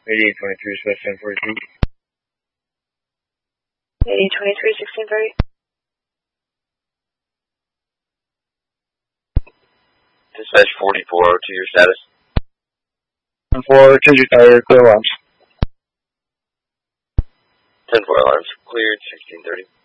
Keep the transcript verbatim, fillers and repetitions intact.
eighty-eight twenty-three, Dispatch ten forty-three. eighty-eight twenty-three, sixteen thirty. Dispatch forty-four oh two, your status? four, change your tire, clear alarms. ten four alarms, cleared, sixteen thirty.